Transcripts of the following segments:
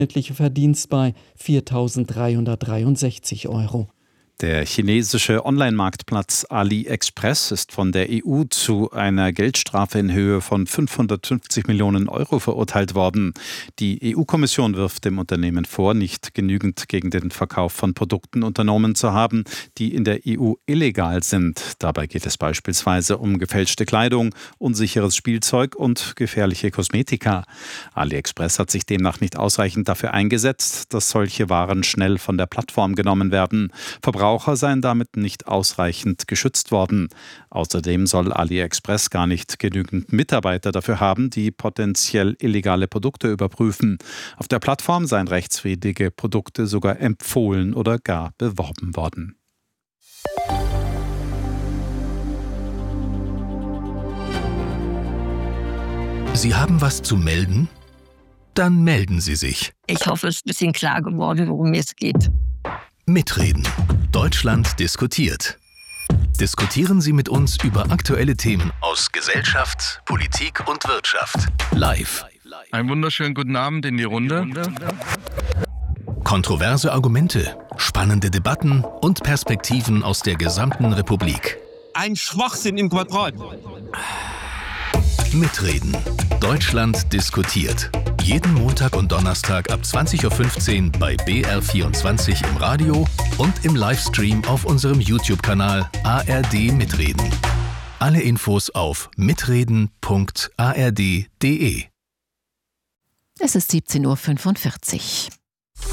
durchschnittliche Verdienst bei 4.363 €. Der chinesische Online-Marktplatz AliExpress ist von der EU zu einer Geldstrafe in Höhe von 550 Millionen € verurteilt worden. Die EU-Kommission wirft dem Unternehmen vor, nicht genügend gegen den Verkauf von Produkten unternommen zu haben, die in der EU illegal sind. Dabei geht es beispielsweise um gefälschte Kleidung, unsicheres Spielzeug und gefährliche Kosmetika. AliExpress hat sich demnach nicht ausreichend dafür eingesetzt, dass solche Waren schnell von der Plattform genommen werden. Verbraucher seien damit nicht ausreichend geschützt worden. Außerdem soll AliExpress gar nicht genügend Mitarbeiter dafür haben, die potenziell illegale Produkte überprüfen. Auf der Plattform seien rechtswidrige Produkte sogar empfohlen oder gar beworben worden. Sie haben was zu melden? Dann melden Sie sich. Ich hoffe, es ist ein bisschen klar geworden, worum es geht. Mitreden. Deutschland diskutiert. Diskutieren Sie mit uns über aktuelle Themen aus Gesellschaft, Politik und Wirtschaft. Live. Einen wunderschönen guten Abend in die Runde. Kontroverse Argumente, spannende Debatten und Perspektiven aus der gesamten Republik. Ein Schwachsinn im Quadrat. Mitreden. Deutschland diskutiert. Jeden Montag und Donnerstag ab 20.15 Uhr bei BR24 im Radio und im Livestream auf unserem YouTube-Kanal ARD Mitreden. Alle Infos auf mitreden.ard.de. Es ist 17.45 Uhr.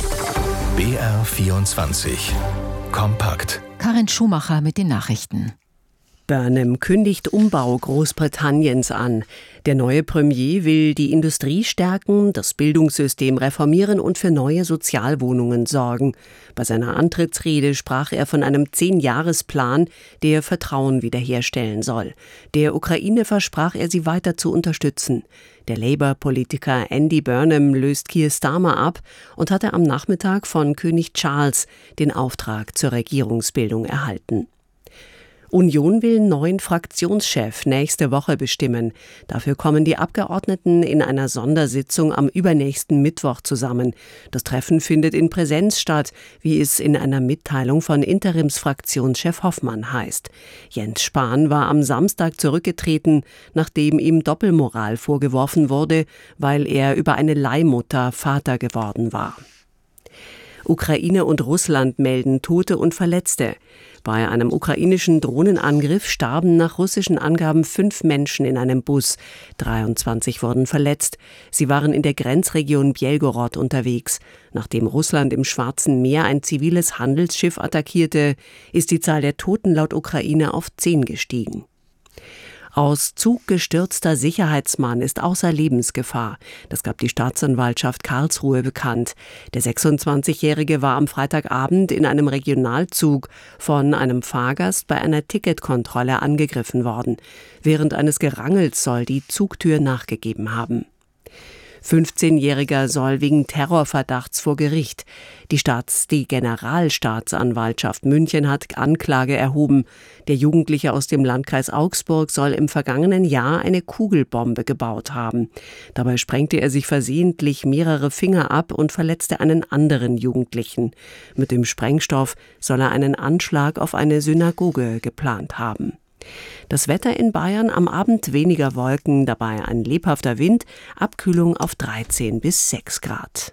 BR24. Kompakt. Karin Schumacher mit den Nachrichten. Burnham kündigt Umbau Großbritanniens an. Der neue Premier will die Industrie stärken, das Bildungssystem reformieren und für neue Sozialwohnungen sorgen. Bei seiner Antrittsrede sprach er von einem 10-Jahres-Plan, der Vertrauen wiederherstellen soll. Der Ukraine versprach er, sie weiter zu unterstützen. Der Labour-Politiker Andy Burnham löst Keir Starmer ab und hatte am Nachmittag von König Charles den Auftrag zur Regierungsbildung erhalten. Union will neuen Fraktionschef nächste Woche bestimmen. Dafür kommen die Abgeordneten in einer Sondersitzung am übernächsten Mittwoch zusammen. Das Treffen findet in Präsenz statt, wie es in einer Mitteilung von Interimsfraktionschef Hoffmann heißt. Jens Spahn war am Samstag zurückgetreten, nachdem ihm Doppelmoral vorgeworfen wurde, weil er über eine Leihmutter Vater geworden war. Ukraine und Russland melden Tote und Verletzte. Bei einem ukrainischen Drohnenangriff starben nach russischen Angaben 5 Menschen in einem Bus. 23 wurden verletzt. Sie waren in der Grenzregion Bjelgorod unterwegs. Nachdem Russland im Schwarzen Meer ein ziviles Handelsschiff attackierte, ist die Zahl der Toten laut Ukraine auf 10 gestiegen. Aus Zug gestürzter Sicherheitsmann ist außer Lebensgefahr. Das gab die Staatsanwaltschaft Karlsruhe bekannt. Der 26-Jährige war am Freitagabend in einem Regionalzug von einem Fahrgast bei einer Ticketkontrolle angegriffen worden. Während eines Gerangels soll die Zugtür nachgegeben haben. 15-Jähriger soll wegen Terrorverdachts vor Gericht. Die Generalstaatsanwaltschaft München hat Anklage erhoben. Der Jugendliche aus dem Landkreis Augsburg soll im vergangenen Jahr eine Kugelbombe gebaut haben. Dabei sprengte er sich versehentlich mehrere Finger ab und verletzte einen anderen Jugendlichen. Mit dem Sprengstoff soll er einen Anschlag auf eine Synagoge geplant haben. Das Wetter in Bayern: am Abend weniger Wolken, dabei ein lebhafter Wind, Abkühlung auf 13 bis 6 Grad.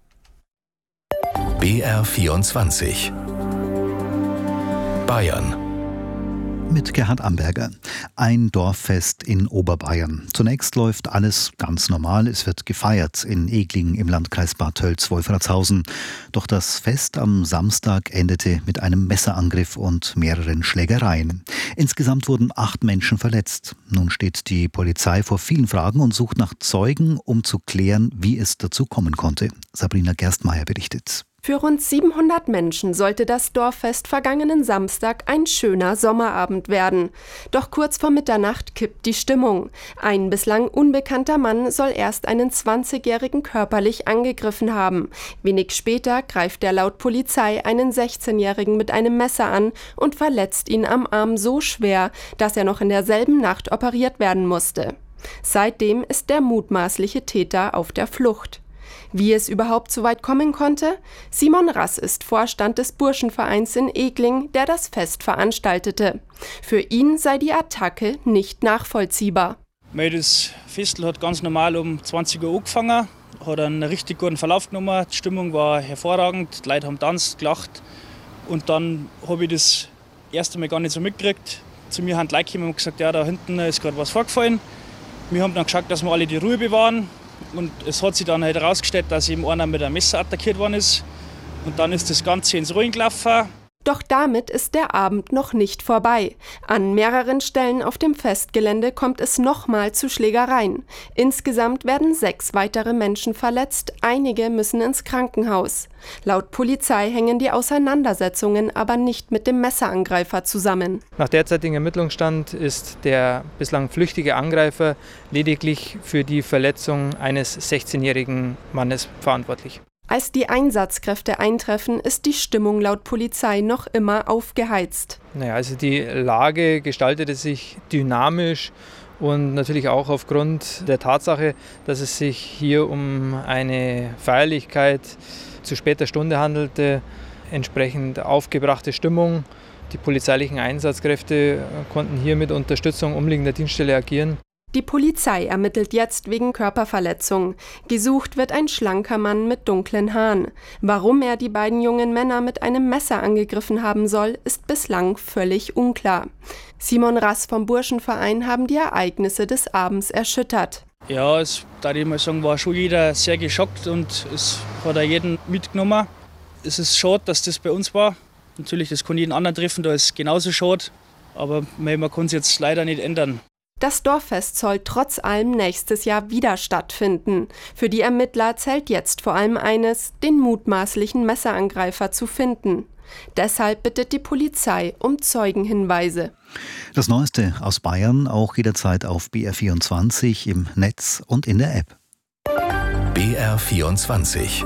BR24 Bayern. Mit Gerhard Amberger. Ein Dorffest in Oberbayern. Zunächst läuft alles ganz normal. Es wird gefeiert in Eglingen im Landkreis Bad Tölz-Wolfratshausen. Doch das Fest am Samstag endete mit einem Messerangriff und mehreren Schlägereien. Insgesamt wurden 8 Menschen verletzt. Nun steht die Polizei vor vielen Fragen und sucht nach Zeugen, um zu klären, wie es dazu kommen konnte. Sabrina Gerstmeier berichtet. Für rund 700 Menschen sollte das Dorffest vergangenen Samstag ein schöner Sommerabend werden. Doch kurz vor Mitternacht kippt die Stimmung. Ein bislang unbekannter Mann soll erst einen 20-Jährigen körperlich angegriffen haben. Wenig später greift er laut Polizei einen 16-Jährigen mit einem Messer an und verletzt ihn am Arm so schwer, dass er noch in derselben Nacht operiert werden musste. Seitdem ist der mutmaßliche Täter auf der Flucht. Wie es überhaupt so weit kommen konnte? Simon Rass ist Vorstand des Burschenvereins in Egling, der das Fest veranstaltete. Für ihn sei die Attacke nicht nachvollziehbar. Das Festel hat ganz normal um 20 Uhr angefangen, hat einen richtig guten Verlauf genommen. Die Stimmung war hervorragend, die Leute haben getanzt, gelacht. Und dann habe ich das erste Mal gar nicht so mitgekriegt. Zu mir haben die Leute gekommen und gesagt, ja, da hinten ist gerade was vorgefallen. Wir haben dann geschaut, dass wir alle die Ruhe bewahren. Und es hat sich dann halt herausgestellt, dass eben einer mit einem Messer attackiert worden ist. Und dann ist das Ganze ins Rollen gelaufen. Doch damit ist der Abend noch nicht vorbei. An mehreren Stellen auf dem Festgelände kommt es nochmal zu Schlägereien. Insgesamt werden 6 weitere Menschen verletzt, einige müssen ins Krankenhaus. Laut Polizei hängen die Auseinandersetzungen aber nicht mit dem Messerangreifer zusammen. Nach derzeitigem Ermittlungsstand ist der bislang flüchtige Angreifer lediglich für die Verletzung eines 16-jährigen Mannes verantwortlich. Als die Einsatzkräfte eintreffen, ist die Stimmung laut Polizei noch immer aufgeheizt. Also die Lage gestaltete sich dynamisch und natürlich auch aufgrund der Tatsache, dass es sich hier um eine Feierlichkeit zu später Stunde handelte, entsprechend aufgebrachte Stimmung. Die polizeilichen Einsatzkräfte konnten hier mit Unterstützung umliegender Dienststelle agieren. Die Polizei ermittelt jetzt wegen Körperverletzung. Gesucht wird ein schlanker Mann mit dunklen Haaren. Warum er die beiden jungen Männer mit einem Messer angegriffen haben soll, ist bislang völlig unklar. Simon Rass vom Burschenverein haben die Ereignisse des Abends erschüttert. Ja, da ich mal sagen, war schon jeder sehr geschockt und es hat auch jeden mitgenommen. Es ist schade, dass das bei uns war. Natürlich, das kann jeden anderen treffen, da ist genauso schade. Aber man kann es jetzt leider nicht ändern. Das Dorffest soll trotz allem nächstes Jahr wieder stattfinden. Für die Ermittler zählt jetzt vor allem eines, den mutmaßlichen Messerangreifer zu finden. Deshalb bittet die Polizei um Zeugenhinweise. Das Neueste aus Bayern auch jederzeit auf BR24 im Netz und in der App. BR24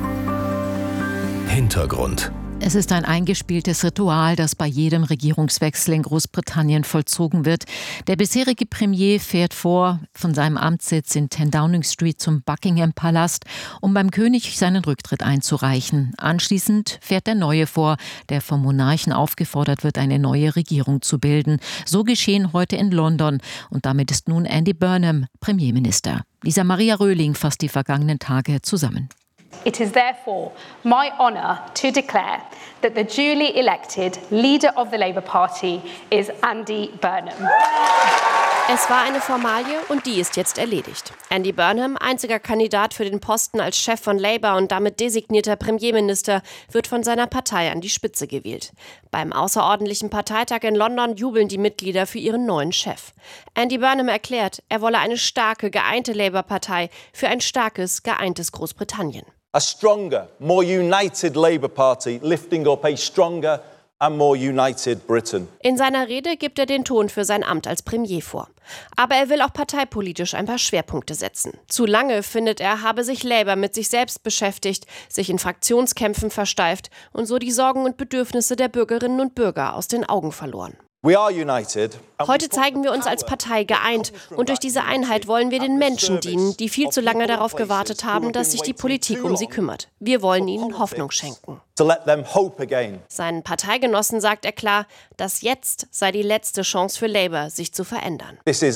Hintergrund. Es ist ein eingespieltes Ritual, das bei jedem Regierungswechsel in Großbritannien vollzogen wird. Der bisherige Premier fährt von seinem Amtssitz in 10 Downing Street zum Buckingham Palast, um beim König seinen Rücktritt einzureichen. Anschließend fährt der Neue vor, der vom Monarchen aufgefordert wird, eine neue Regierung zu bilden. So geschehen heute in London. Und damit ist nun Andy Burnham Premierminister. Lisa Maria Röhling fasst die vergangenen Tage zusammen. It is therefore my honour to declare that the duly elected leader of the Labour Party is Andy Burnham. Es war eine Formalie und die ist jetzt erledigt. Andy Burnham, einziger Kandidat für den Posten als Chef von Labour und damit designierter Premierminister, wird von seiner Partei an die Spitze gewählt. Beim außerordentlichen Parteitag in London jubeln die Mitglieder für ihren neuen Chef. Andy Burnham erklärt, er wolle eine starke, geeinte Labour-Partei für ein starkes, geeintes Großbritannien. A stronger, more united Labour Party lifting up a stronger and more united Britain. In seiner Rede gibt er den Ton für sein Amt als Premier vor. Aber er will auch parteipolitisch ein paar Schwerpunkte setzen. Zu lange, findet er, habe sich Labour mit sich selbst beschäftigt, sich in Fraktionskämpfen versteift und so die Sorgen und Bedürfnisse der Bürgerinnen und Bürger aus den Augen verloren. Heute zeigen wir uns als Partei geeint und durch diese Einheit wollen wir den Menschen dienen, die viel zu lange darauf gewartet haben, dass sich die Politik um sie kümmert. Wir wollen ihnen Hoffnung schenken. Seinen Parteigenossen sagt er klar, dass jetzt sei die letzte Chance für Labour, sich zu verändern.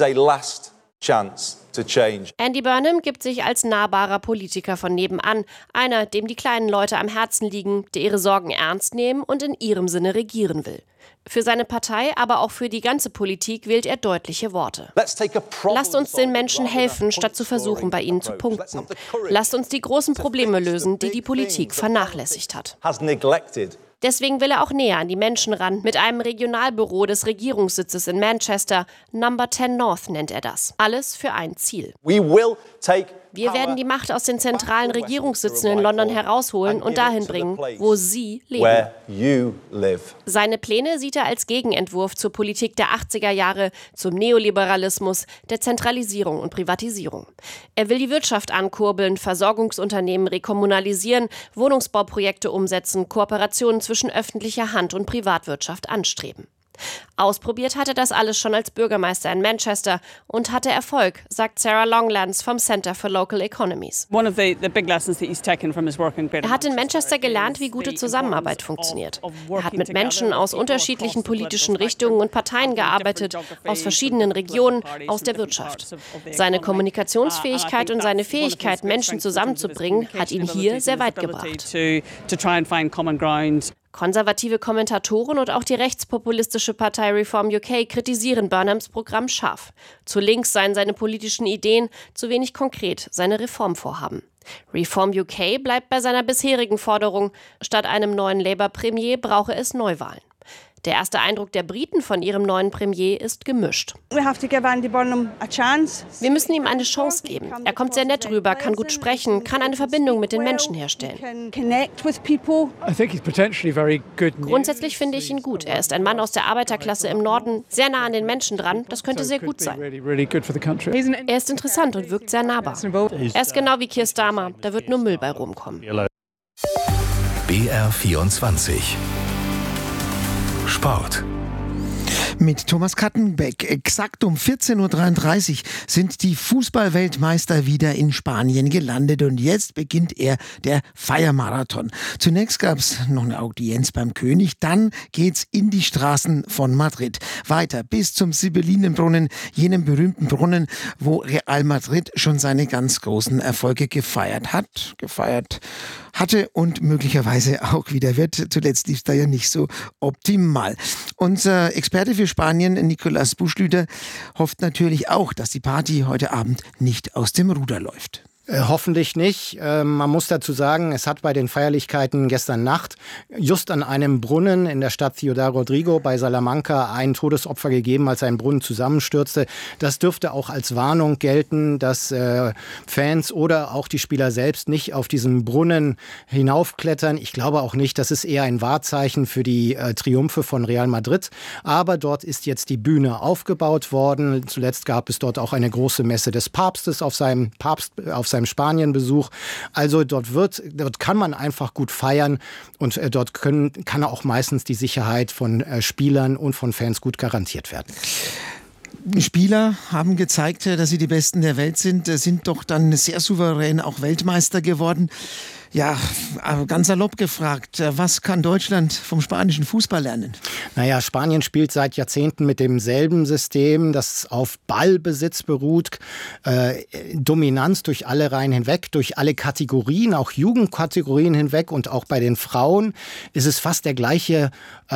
Andy Burnham gibt sich als nahbarer Politiker von nebenan, einer, dem die kleinen Leute am Herzen liegen, der ihre Sorgen ernst nehmen und in ihrem Sinne regieren will. Für seine Partei, aber auch für die ganze Politik wählt er deutliche Worte. Lasst uns den Menschen helfen, statt zu versuchen, bei ihnen zu punkten. Lasst uns die großen Probleme lösen, die die Politik vernachlässigt hat. Deswegen will er auch näher an die Menschen ran, mit einem Regionalbüro des Regierungssitzes in Manchester. Number 10 North nennt er das. Alles für ein Ziel. Wir werden die Macht aus den zentralen Regierungssitzen in London herausholen und dahin bringen, wo Sie leben. Seine Pläne sieht er als Gegenentwurf zur Politik der 80er Jahre, zum Neoliberalismus, der Zentralisierung und Privatisierung. Er will die Wirtschaft ankurbeln, Versorgungsunternehmen rekommunalisieren, Wohnungsbauprojekte umsetzen, Kooperationen zwischen öffentlicher Hand und Privatwirtschaft anstreben. Ausprobiert hat er das alles schon als Bürgermeister in Manchester und hatte Erfolg, sagt Sarah Longlands vom Center for Local Economies. Er hat in Manchester gelernt, wie gute Zusammenarbeit funktioniert. Er hat mit Menschen aus unterschiedlichen politischen Richtungen und Parteien gearbeitet, aus verschiedenen Regionen, aus der Wirtschaft. Seine Kommunikationsfähigkeit und seine Fähigkeit, Menschen zusammenzubringen, hat ihn hier sehr weit gebracht. Konservative Kommentatoren und auch die rechtspopulistische Partei Reform UK kritisieren Burnhams Programm scharf. Zu links seien seine politischen Ideen, zu wenig konkret seine Reformvorhaben. Reform UK bleibt bei seiner bisherigen Forderung, statt einem neuen Labour-Premier brauche es Neuwahlen. Der erste Eindruck der Briten von ihrem neuen Premier ist gemischt. Wir müssen ihm eine Chance geben. Er kommt sehr nett rüber, kann gut sprechen, kann eine Verbindung mit den Menschen herstellen. Grundsätzlich finde ich ihn gut. Er ist ein Mann aus der Arbeiterklasse im Norden, sehr nah an den Menschen dran. Das könnte sehr gut sein. Er ist interessant und wirkt sehr nahbar. Er ist genau wie Keir Starmer. Da wird nur Müll bei rumkommen. BR24 Sport. Mit Thomas Kattenbeck. Exakt um 14.33 Uhr sind die Fußballweltmeister wieder in Spanien gelandet und jetzt beginnt der Feiermarathon. Zunächst gab es noch eine Audienz beim König, dann geht's in die Straßen von Madrid. Weiter bis zum Sibyllinenbrunnen, jenem berühmten Brunnen, wo Real Madrid schon seine ganz großen Erfolge gefeiert hatte und möglicherweise auch wieder wird. Zuletzt lief es da ja nicht so optimal. Unser Experte für Spanien, Nicolas Buschlüter, hofft natürlich auch, dass die Party heute Abend nicht aus dem Ruder läuft. Hoffentlich nicht. Man muss dazu sagen, es hat bei den Feierlichkeiten gestern Nacht just an einem Brunnen in der Stadt Ciudad Rodrigo bei Salamanca ein Todesopfer gegeben, als ein Brunnen zusammenstürzte. Das dürfte auch als Warnung gelten, dass Fans oder auch die Spieler selbst nicht auf diesen Brunnen hinaufklettern. Ich glaube auch nicht, das ist eher ein Wahrzeichen für die Triumphe von Real Madrid. Aber dort ist jetzt die Bühne aufgebaut worden. Zuletzt gab es dort auch eine große Messe des Papstes auf seinem Spanienbesuch. Also dort kann man einfach gut feiern und dort kann auch meistens die Sicherheit von Spielern und von Fans gut garantiert werden. Spieler haben gezeigt, dass sie die Besten der Welt sind doch dann sehr souverän auch Weltmeister geworden. Ja, ganz salopp gefragt, was kann Deutschland vom spanischen Fußball lernen? Naja, Spanien spielt seit Jahrzehnten mit demselben System, das auf Ballbesitz beruht, Dominanz durch alle Reihen hinweg, durch alle Kategorien, auch Jugendkategorien hinweg und auch bei den Frauen ist es fast der gleiche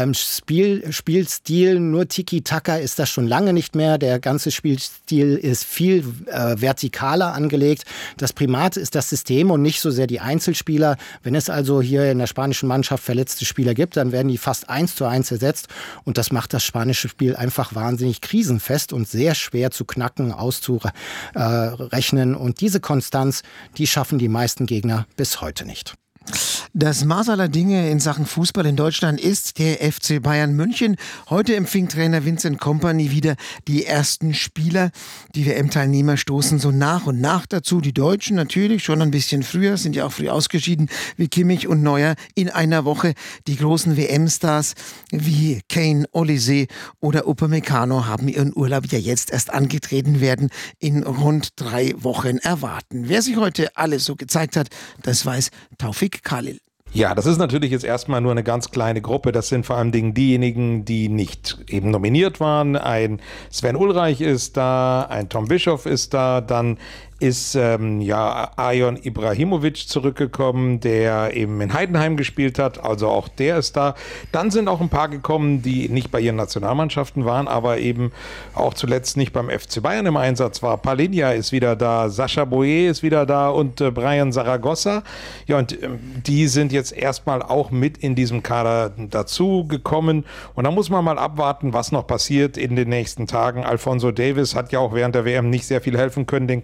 Spielstil, nur Tiki-Taka ist das schon lange nicht mehr. Der ganze Spielstil ist viel vertikaler angelegt. Das Primat ist das System und nicht so sehr die Einzelspieler. Wenn es also hier in der spanischen Mannschaft verletzte Spieler gibt, dann werden die fast 1:1 ersetzt und das macht das spanische Spiel einfach wahnsinnig krisenfest und sehr schwer zu knacken, auszurechnen und diese Konstanz, die schaffen die meisten Gegner bis heute nicht. Das Maß aller Dinge in Sachen Fußball in Deutschland ist der FC Bayern München. Heute empfing Trainer Vincent Kompany wieder die ersten Spieler. Die WM-Teilnehmer stoßen so nach und nach dazu. Die Deutschen natürlich schon ein bisschen früher, sind ja auch früh ausgeschieden, wie Kimmich und Neuer in einer Woche. Die großen WM-Stars wie Kane, Olise oder Upamecano haben ihren Urlaub ja jetzt erst angetreten, werden in rund 3 Wochen erwarten. Wer sich heute alles so gezeigt hat, das weiß Taufik Khalil. Ja, das ist natürlich jetzt erstmal nur eine ganz kleine Gruppe. Das sind vor allem diejenigen, die nicht eben nominiert waren. Ein Sven Ulreich ist da, ein Tom Bischoff ist da, dann ist Arjon Ibrahimovic zurückgekommen, der eben in Heidenheim gespielt hat, also auch der ist da. Dann sind auch ein paar gekommen, die nicht bei ihren Nationalmannschaften waren, aber eben auch zuletzt nicht beim FC Bayern im Einsatz war. Palinja ist wieder da, Sascha Boye ist wieder da und Brian Zaragoza. Ja, und die sind jetzt erstmal auch mit in diesem Kader dazu gekommen und da muss man mal abwarten, was noch passiert in den nächsten Tagen. Alphonso Davies hat ja auch während der WM nicht sehr viel helfen können, den Kanadiern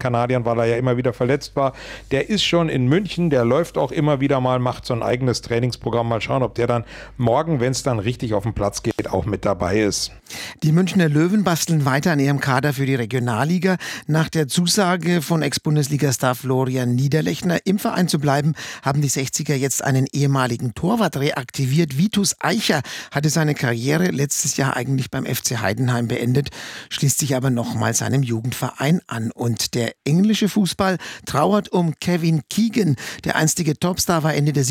Jahren, weil er ja immer wieder verletzt war. Der ist schon in München, der läuft auch immer wieder mal, macht so ein eigenes Trainingsprogramm. Mal schauen, ob der dann morgen, wenn es dann richtig auf den Platz geht, auch mit dabei ist. Die Münchner Löwen basteln weiter an ihrem Kader für die Regionalliga. Nach der Zusage von Ex-Bundesliga-Star Florian Niederlechner, im Verein zu bleiben, haben die 60er jetzt einen ehemaligen Torwart reaktiviert. Vitus Eicher hatte seine Karriere letztes Jahr eigentlich beim FC Heidenheim beendet, schließt sich aber nochmal seinem Jugendverein an. Und der englische Fußball trauert um Kevin Keegan. Der einstige Topstar war Ende der